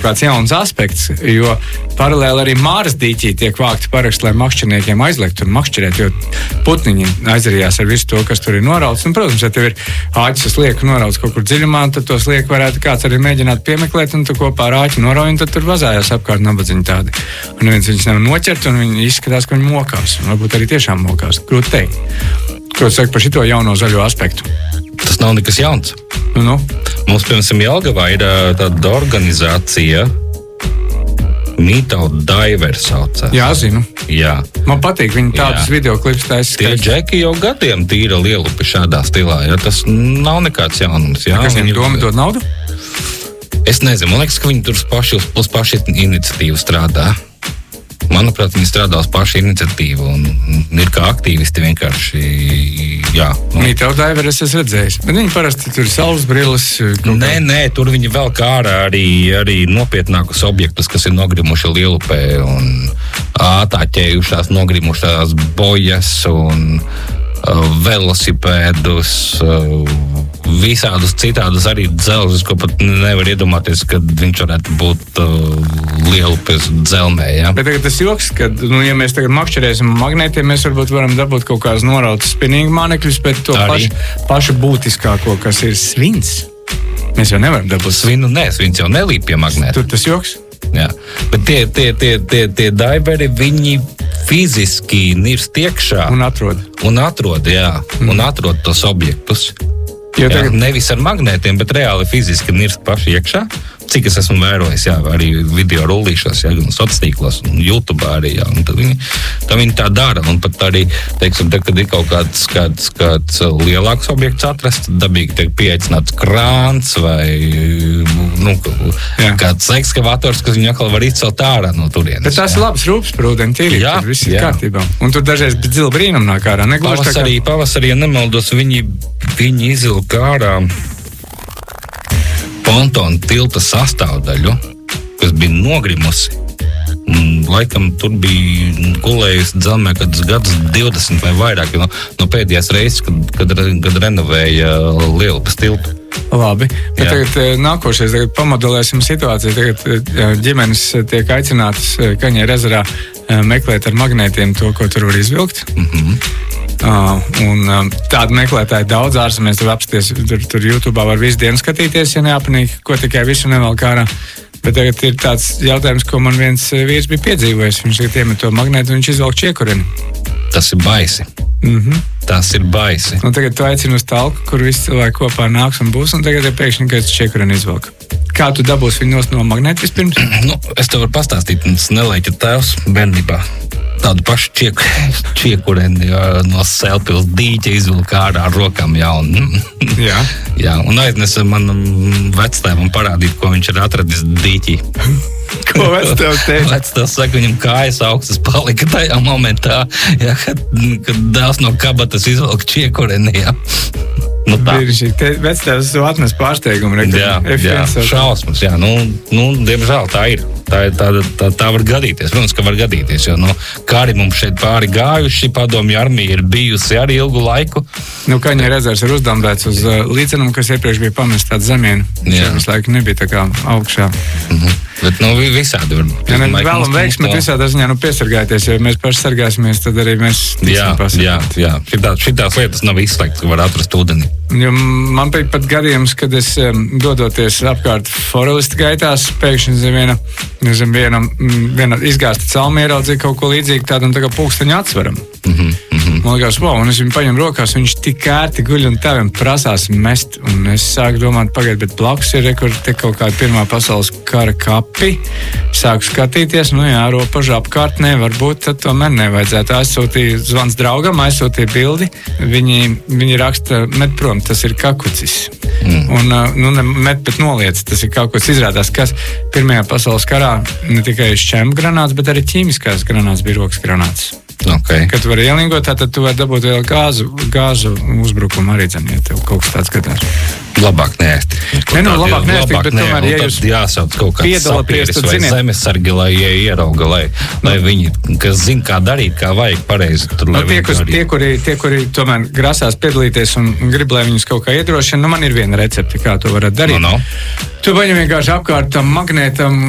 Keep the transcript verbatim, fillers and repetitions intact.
kaut kāds jauns aspekts, jo paralēli arī Māras dīķī tiek vākti paraksti, lai makšķerniekiem aizliegtu un makšķerēt, jo putniņi aizarījās ar visu to, kas tur ir norauts. Un, protams, ja tev ir āķis slieku norauts kaut kur dziļumā, tad to slieku varētu kāds arī mēģināt piemeklēt, un tu kopā ar āķi norauj, un tad tur vazājās apkārt nabadziņi tādi. Un viens viņus nevar noķert, un viņi izskatās, ka viņi mokās. Un varbūt arī tiešām mokās. Grūti teikt. Ko tu saki par šito jauno zaļo aspektu? Tas nav nekas jauns. Nu, nu. Mums, piemēram, Jelgavā ir tāda organizācija, Mītau Diver saucās. Jā, zinu. Jā. Man patīk, viņi tādus videoklips taisa. Tie džeki jau gadiem tīra lielupi šādā stilā, ja tas nav nekāds jaunums. Jā. Kas viņiem doma dod naudu? Es nezinu, man liekas, ka viņi tur uz paši, uz paši iniciatīvu strādā. Manuprāt, viņi strādā uz pašu iniciatīvu un ir kā aktīvisti vienkārši, jā. Nu. Mītau Diver es esmu redzējis, bet viņi parasti tur saules brilles. Nē, nē, tur viņi vēl kā ārā arī, arī nopietnākus objektus, kas ir nogrimuši lielupē un ātāķējušās, nogrimušās bojas un uh, velosipēdus, uh, visādus citādus arī dzelžus, ko pat nevar iedomāties, kad viņš varētu būt uh, lielupes dzelmē, jā. Bet tagad tas joks, ka, nu, ja mēs tagad makšķerēsim magnētiem, mēs varbūt varam dabūt kaut kādas norautas spinīgu mānekļus, bet to pašu, pašu būtiskāko, kas ir svins, mēs jau nevaram dabūt. Svinu nē, svins jau nelīp pie magnēta. Tur tas joks? Jā, bet tie, tie, tie, tie, tie diveri, viņi fiziski nirst iekšā. Un atrod. Un atrod, jā, mm. un atrod tos objektus. Jo Jā, tagad... nevis ar magnētiem, bet reāli fiziski nirst paši iekšā. Cik es esmu vērojis, jā, arī video rullīšos, jā, gan sociālos tīklos, un YouTube arī, jā, un tad viņi, tad viņi tā dara, un pat arī, teiksim, te, kad ir kaut kāds, kāds, kāds lielāks objekts atrasts, tad dabīgi tiek pieaicināts krāns vai, nu, jā. kāds ekskavators, kas viņu atkal var izcelt ārā no turienes. Bet tās jā. ir labas rūpes par ūdeni tīrīt, Jā, tur viss ir jā. kārtībā. Un tur dažreiz dzila brīnum nāk ārā, negluži tā kā... Pavasarī, pavasarī, ja nemaldos, viņi, viņi izilka ārā pontona tilta sastāvdaļu, kas bija nogrimusi. Un, laikam tur bija gulējusi dzelmē kāds gads divdesmit vai vairāk, no, no pēdējās reizes, kad, kad, kad renovēja Lielupes tiltu. Labi, bet Jā. tagad nākošais, tagad pamodelēsim situāciju. Tagad ģimenes tiek aicinātas Kaņēra ezerā meklēt ar magnētiem to, ko tur var izvilkt. Mhm. Uh, un um, tādu meklētāju daudz ārzemēs tur apsties, tur, tur YouTube'ā var visu dienu skatīties, ja neapnīgi, ko tikai visu nevēl kārā. Bet tagad ir tāds jautājums, ko man viens vīrs bija piedzīvojis. Viņš tagad iemet to magnētu un viņš izvelk čiekureni. Tas ir baisi. Mhm. Tas ir baisi. Un tagad tu aicini uz talku, kur visi cilvēki kopā nāks un būs, un tagad ir pēkšņi, ka es čiekureni izvelku. Kā tu dabūsi viņu nost no magnēta vispirms? Nu, es tev varu pastāstīt, un tas nelēķa tēvs bērnībā. Tādu pašu čieku, čiekureni no Selpils dīķa izvilka ārā ar rokām, jā, un, jā. jā, un aiznesa manam vectēvam parādīt, ko viņš ir atradis dīķī. Ko vectēvs teica? Vectēvs saka, viņam kājas augstas palika tajā momentā, jā, kad, kad dēls no kabatas izvilka čiekureni, jā. Nu tā. Vectēvs atnes pārsteigumu. Jā, jā, šausmas, jā, nu, nu, diemžēl tā ir. Tā, tā, tā, tā var gadīties, protams, ka var gadīties, jo, nu, kā arī mums šeit pāri gājuši, padomju armija ir bijusi arī ilgu laiku. Nu, Kaņēra ezers ir uzdambēts uz uh, līdzenumu, kas iepriekš bija pamest tādu zemienu. Viņš laiku nebija tā kā augšā. Mhm. Bet, nu, visādi var. Ja ne, vēlam veiksmi, bet visādā ziņā, nu, piesargāties, ja mēs paši sargāsimies, tad arī mēs jā, jā, jā, šitā, šitās lietas nav izslēgts, ka var atrast ūdeni. Jo man bija pat gadījums, kad es um, dodoties apkārt forelistu gaitās, pēkšņi zem viena, zem viena, viena izgāsta calma ieraudzīja kaut ko līdzīgu tādu un tā kā pulksteņu atsveram. Mhm, mhm. Man likās, wow, un es viņu paņemu rokās, viņš tik ērti guļ un tevim prasās mest, un es sāku domāt, pagaid, bet blakus ir, kur te kaut kāda pirmā pasaules kara kapi, sāku skatīties, nu jā, ropažu apkārt, ne, varbūt tad tomēr nevajadzētu. Aizsūtīja zvans draugam, aizsūtīja bildi, viņi, viņi raksta, met prom, tas ir kakucis. Mm. Un, nu, ne met, bet noliec, tas ir kaut kas izrādās, kas Pirmajā pasaules karā ne tikai šķembu granāts, bet arī ķīmiskās granāts bija rokas granāts. Okay. Kad tu vari ielingot, tad tu vari dabūt vēl gāzu, gāzu uzbrukumu arī dzem, ja tev kaut kas tāds gadās. Labāk neēst. Ne, nu, labāk neēst, bet ne, tomēr, ja jūs jāsauc kaut kāds sapieris vai zemesargi, lai ierauga, lai, lai viņi, kas zina, kā darīt, kā vajag pareizi. Tur, nu, tie, kas, tie, kuri, tie, kuri tomēr grasās piedalīties un grib, lai viņus kaut kā iedrošina, nu, man ir viena recepte, kā to varat darīt. No, no. Tu paņem vienkārši apkārt tam magnētam